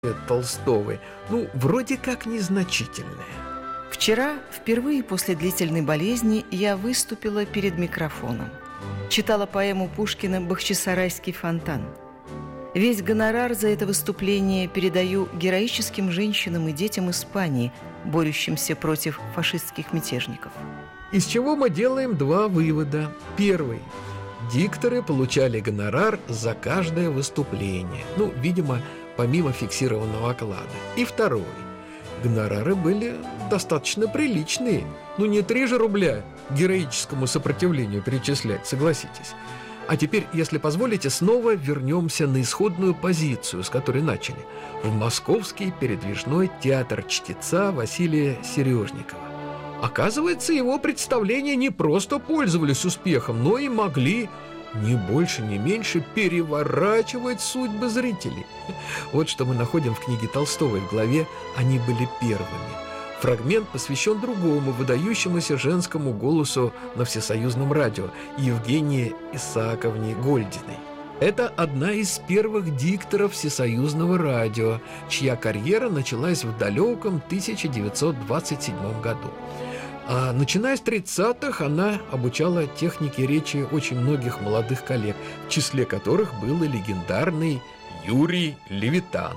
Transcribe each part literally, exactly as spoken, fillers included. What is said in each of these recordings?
Толстовой, ну, вроде как незначительная. Вчера, впервые после длительной болезни, я выступила перед микрофоном. Читала поэму Пушкина «Бахчисарайский фонтан». Весь гонорар за это выступление передаю героическим женщинам и детям Испании, борющимся против фашистских мятежников. Из чего мы делаем два вывода. Первый. Дикторы получали гонорар за каждое выступление. Ну, видимо, помимо фиксированного оклада. И второй. Гонорары были достаточно приличные. Ну, не три же рубля героическому сопротивлению перечислять, согласитесь. А теперь, если позволите, снова вернемся на исходную позицию, с которой начали. В Московский передвижной театр чтеца Василия Сережникова. Оказывается, его представления не просто пользовались успехом, но и могли ни больше, ни меньше переворачивать судьбы зрителей. Вот что мы находим в книге Толстовой в главе «Они были первыми». Фрагмент посвящен другому выдающемуся женскому голосу на всесоюзном радио Евгении Исааковне Гольдиной. Это одна из первых дикторов всесоюзного радио, чья карьера началась в далеком тысяча девятьсот двадцать седьмом году. А начиная с тридцатых она обучала технике речи очень многих молодых коллег, в числе которых был и легендарный Юрий Левитан.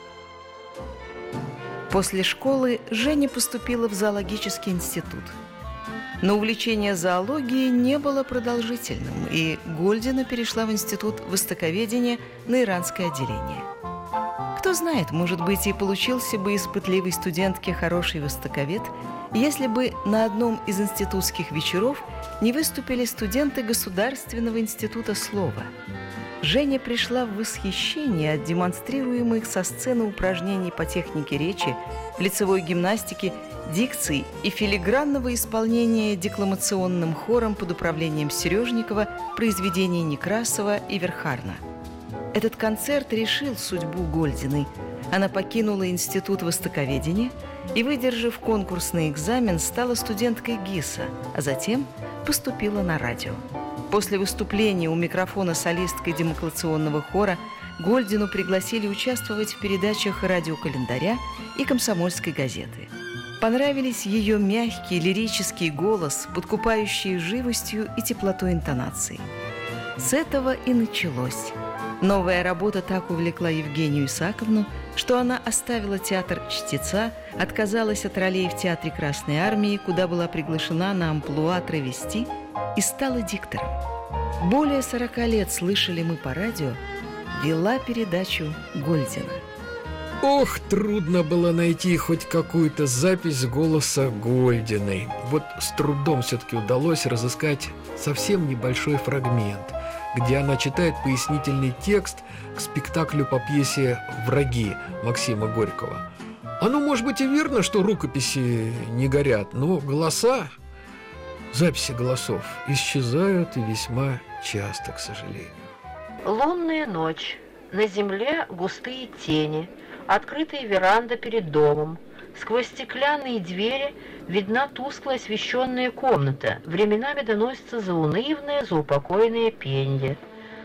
После школы Женя поступила в зоологический институт. Но увлечение зоологией не было продолжительным, и Гольдина перешла в институт востоковедения на иранское отделение. Кто знает, может быть, и получился бы из пытливой студентки хороший востоковед, если бы на одном из институтских вечеров не выступили студенты Государственного института слова. Женя пришла в восхищение от демонстрируемых со сцены упражнений по технике речи, лицевой гимнастики, дикции и филигранного исполнения декламационным хором под управлением Сережникова произведений Некрасова и Верхарна. Этот концерт решил судьбу Гольдиной. Она покинула институт востоковедения и, выдержав конкурсный экзамен, стала студенткой ГИСа, а затем поступила на радио. После выступления у микрофона солисткой демоклационного хора Гольдину пригласили участвовать в передачах «Радиокалендаря» и «Комсомольской газеты». Понравились ее мягкий лирический голос, подкупающий живостью и теплотой интонаций. С этого и началось. Новая работа так увлекла Евгению Исааковну, что она оставила театр чтеца, отказалась от ролей в Театре Красной Армии, куда была приглашена на амплуа травести, и стала диктором. Более сорока лет слышали мы по радио, вела передачу Гольдина. Ох, трудно было найти хоть какую-то запись голоса Гольдиной. Вот с трудом все-таки удалось разыскать совсем небольшой фрагмент, где она читает пояснительный текст к спектаклю по пьесе «Враги» Максима Горького. Оно, может быть, и верно, что рукописи не горят, но голоса, записи голосов исчезают и весьма часто, к сожалению. Лунная ночь. На земле густые тени. Открытая веранда перед домом. Сквозь стеклянные двери видна тускло освещенная комната. Временами доносится заунывное, заупокойное пенье.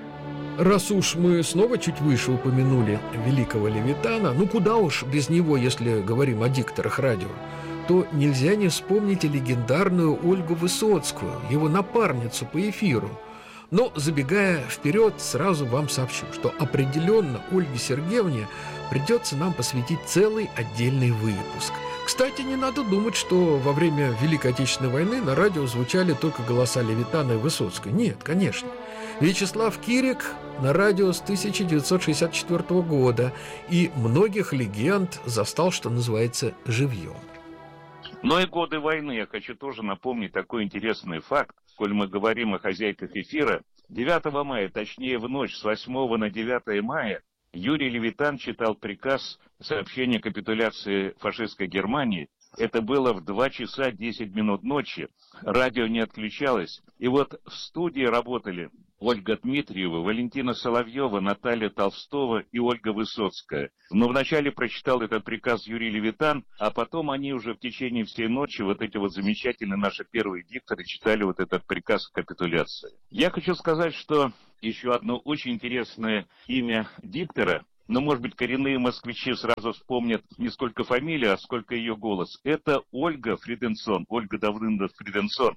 Раз уж мы снова чуть выше упомянули великого Левитана, ну куда уж без него, если говорим о дикторах радио, то нельзя не вспомнить и легендарную Ольгу Высоцкую, его напарницу по эфиру. Но, забегая вперед, сразу вам сообщу, что определенно Ольге Сергеевне придется нам посвятить целый отдельный выпуск. Кстати, не надо думать, что во время Великой Отечественной войны на радио звучали только голоса Левитана и Высоцкой. Нет, конечно. Вячеслав Кирик на радио с тысяча девятьсот шестьдесят четвёртого года и многих легенд застал, что называется, живьем. Но и годы войны я хочу тоже напомнить такой интересный факт, коль мы говорим о хозяйках эфира. девятого мая, точнее в ночь с восьмого на девятое мая, Юрий Левитан читал приказ сообщения о капитуляции фашистской Германии. Это было в два часа десять минут ночи. Радио не отключалось. И вот в студии работали Ольга Дмитриева, Валентина Соловьева, Наталья Толстова и Ольга Высоцкая. Но вначале прочитал этот приказ Юрий Левитан, а потом они уже в течение всей ночи, вот эти вот замечательные наши первые дикторы, читали вот этот приказ капитуляции. Я хочу сказать, что еще одно очень интересное имя диктора но, может быть, коренные москвичи сразу вспомнят не сколько фамилию, а сколько ее голос. Это Ольга Фриденсон, Ольга Давлында Фриденсон.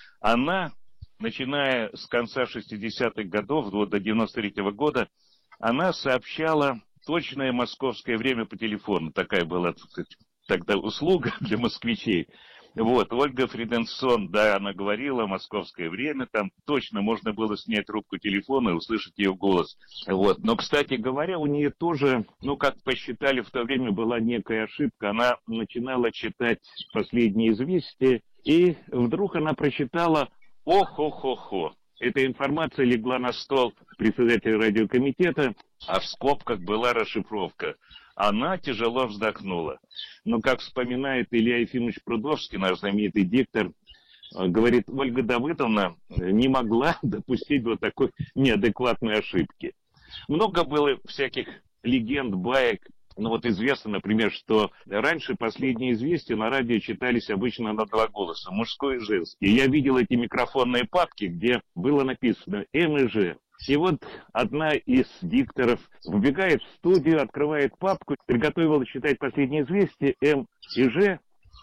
Она, начиная с конца шестидесятых годов до девяносто третьего года, она сообщала точное московское время по телефону. Такая была, так сказать, тогда услуга для москвичей. Вот, Ольга Фриденсон, да, она говорила московское время, там точно можно было снять трубку телефона и услышать ее голос. Вот, но, кстати говоря, у нее тоже, ну, как посчитали, в то время была некая ошибка. Она начинала читать последние известия, и вдруг она прочитала «О-хо-хо-хо». Эта информация легла на стол председателя радиокомитета, а в скобках была расшифровка. Она тяжело вздохнула. Но, как вспоминает Илья Ефимович Прудовский, наш знаменитый диктор, говорит, Ольга Давыдовна не могла допустить вот такой неадекватной ошибки. Много было всяких легенд, баек. Ну вот известно, например, что раньше последние известия на радио читались обычно на два голоса, мужской и женский. Я видел эти микрофонные папки, где было написано «М» и «Ж». И вот одна из дикторов выбегает в студию, открывает папку, приготовила читать последние известия «М» и «Ж»,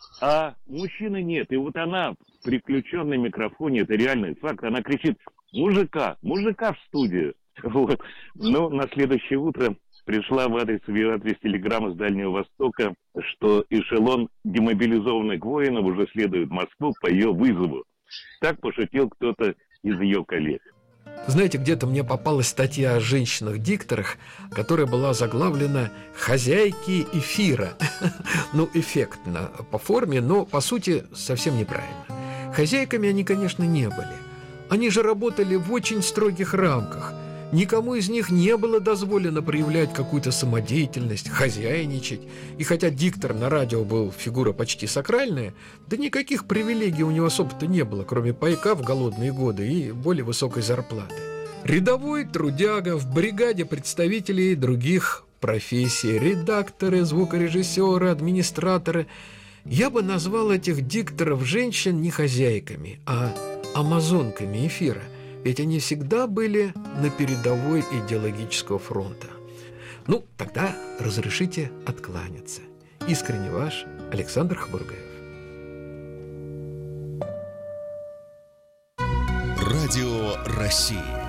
а мужчины нет. И вот она при включенном микрофоне, это реальный факт, она кричит «Мужика! Мужика в студию!» Вот. Но на следующее утро пришла в адрес, в адрес телеграмма с Дальнего Востока, что эшелон демобилизованных воинов уже следует в Москву по ее вызову. Так пошутил кто-то из ее коллег. Знаете, где-то мне попалась статья о женщинах-дикторах, которая была заглавлена «Хозяйки эфира». Ну, эффектно по форме, но, по сути, совсем неправильно. Хозяйками они, конечно, не были. Они же работали в очень строгих рамках. Никому из них не было дозволено проявлять какую-то самодеятельность, хозяйничать. И хотя диктор на радио был фигура почти сакральная, да никаких привилегий у него особо-то не было, кроме пайка в голодные годы и более высокой зарплаты. Рядовой трудяга в бригаде представителей других профессий, редакторы, звукорежиссеры, администраторы. Я бы назвал этих дикторов женщин не хозяйками, а амазонками эфира. Ведь они всегда были на передовой идеологического фронта. Ну, тогда разрешите откланяться. Искренне ваш Александр Хабургаев. Радио России.